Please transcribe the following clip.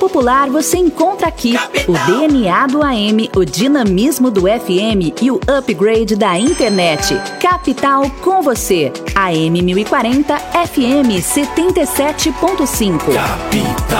Popular você encontra aqui o DNA do AM, o dinamismo do FM e o upgrade da internet. Capital com você. AM 1040, FM 77.5. Capital.